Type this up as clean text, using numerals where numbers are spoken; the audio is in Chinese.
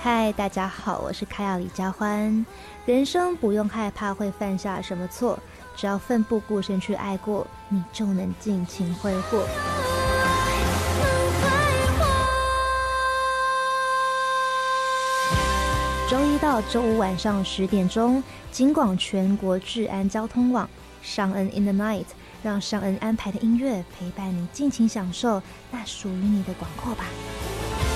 嗨，大家好，我是凯亚李佳欢。人生不用害怕会犯下什么错，只要奋不顾身去爱过，你就能尽情挥霍。周一到周五晚上10点钟，警广全国治安交通网，尚恩 in the night， 让尚恩安排的音乐陪伴你尽情享受那属于你的广阔吧。